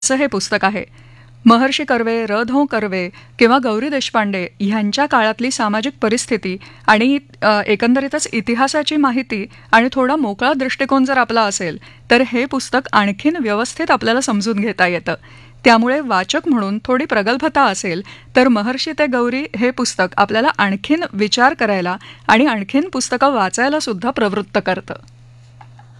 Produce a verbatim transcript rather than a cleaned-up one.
असं हे पुस्तक आहे. महर्षी कर्वे, र धों कर्वे किंवा गौरी देशपांडे ह्यांच्या काळातली सामाजिक परिस्थिती आणि अ, एकंदरीतच इतिहासाची माहिती आणि थोडा मोकळा दृष्टिकोन जर आपला असेल तर हे पुस्तक आणखीन व्यवस्थित आपल्याला समजून घेता येतं. त्यामुळे वाचक म्हणून थोडी प्रगल्भता असेल तर महर्षी ते गौरी हे पुस्तक आपल्याला आणखीन विचार करायला आणि आणखीन पुस्तकं वाचायला सुद्धा प्रवृत्त करतं.